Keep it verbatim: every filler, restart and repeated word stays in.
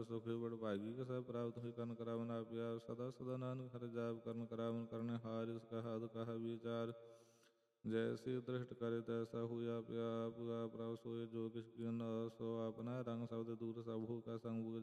ਅੰਮ੍ਰਿਤ ਸੁਖੀ ਬੜ ਭਾਗੀ ਕਾ ਸਭ ਪ੍ਰਾਪਤ ਹੋਈ ਕਰਨ ਕਰਾਵਨ ਆਪ ਸਦਾ ਸਦਾ ਨਾਨਕ ਹਰਿ ਜਾਪ ਕਰਨ ਕਰਾਵਨ ਕਰਨੇ ਹਾਰ ਇਸ ਕਹਾ ਅਦ ਕਹਾ ਵਿਚਾਰ ਜੈਸੀ ਦ੍ਰਿਸ਼ਟ ਕਰੇ ਤੈਸਾ ਹੋਇਆ ਪਿਆ ਪੁਆ ਪ੍ਰਭ ਸੋਏ ਜੋ ਕਿਛ ਕੀਨ ਸੋ ਆਪਨਾ ਰੰਗ ਸ਼ਬਦ ਦੂਰ ਸਭ ਹੋ ਕਾ ਸੰਗ